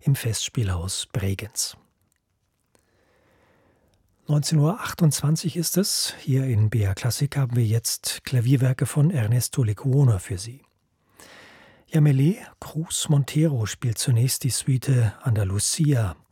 im Festspielhaus Bregenz. 19:28 Uhr ist es. Hier in BR Klassik haben wir jetzt Klavierwerke von Ernesto Lecuona für Sie. Yamile Cruz Montero spielt zunächst die Suite Andalucia